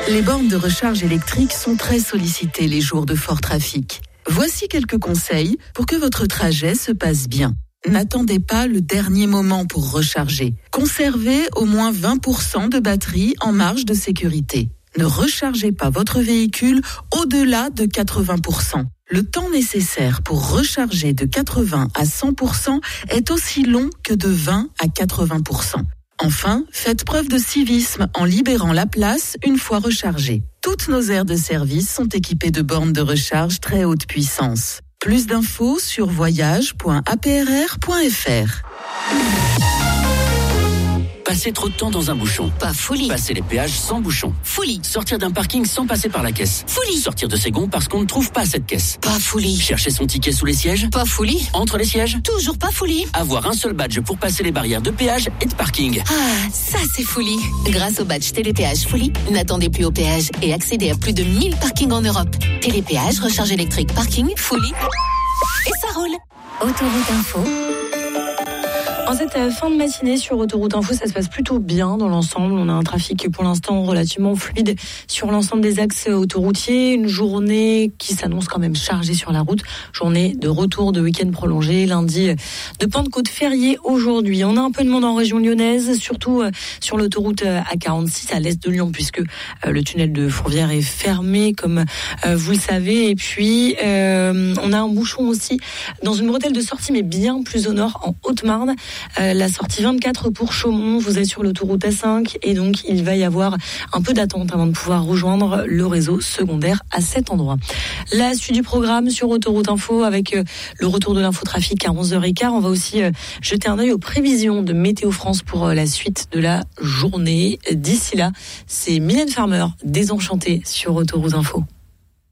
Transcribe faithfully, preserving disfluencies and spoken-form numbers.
Les bornes de recharge électrique sont très sollicitées les jours de fort trafic. Voici quelques conseils pour que votre trajet se passe bien. N'attendez pas le dernier moment pour recharger. Conservez au moins vingt pour cent de batterie en marge de sécurité. Ne rechargez pas votre véhicule au-delà de quatre-vingts pour cent. Le temps nécessaire pour recharger de quatre-vingts à cent pour cent est aussi long que de vingt à quatre-vingts pour cent. Enfin, faites preuve de civisme en libérant la place une fois rechargée. Toutes nos aires de service sont équipées de bornes de recharge très haute puissance. Plus d'infos sur voyage point a p r r point f r. Passer trop de temps dans un bouchon. Pas folie. Passer les péages sans bouchon. Folie. Sortir d'un parking sans passer par la caisse. Folie. Sortir de ses gonds parce qu'on ne trouve pas cette caisse. Pas folie. Chercher son ticket sous les sièges. Pas folie. Entre les sièges. Toujours pas folie. Avoir un seul badge pour passer les barrières de péage et de parking. Ah, ça c'est folie. Grâce au badge Télépéage Folie, n'attendez plus au péage et accédez à plus de mille parkings en Europe. Télépéage, recharge électrique, parking, folie. Et ça roule. Autoroute Info. En cette fin de matinée sur Autoroute Info, ça se passe plutôt bien dans l'ensemble. On a un trafic pour l'instant relativement fluide sur l'ensemble des axes autoroutiers. Une journée qui s'annonce quand même chargée sur la route. Journée de retour de week-end prolongé, lundi de Pentecôte férié aujourd'hui. On a un peu de monde en région lyonnaise, surtout sur l'autoroute A quarante-six à l'est de Lyon, puisque le tunnel de Fourvière est fermé, comme vous le savez. Et puis, euh, on a un bouchon aussi dans une bretelle de sortie, mais bien plus au nord, en Haute-Marne. Euh, la sortie vingt-quatre pour Chaumont, vous êtes sur l'autoroute A cinq et donc il va y avoir un peu d'attente avant de pouvoir rejoindre le réseau secondaire à cet endroit. La suite du programme sur Autoroute Info avec euh, le retour de l'infotrafic à onze heures quinze. On va aussi euh, jeter un œil aux prévisions de Météo France pour euh, la suite de la journée. D'ici là, c'est Mylène Farmer, Désenchantée sur Autoroute Info.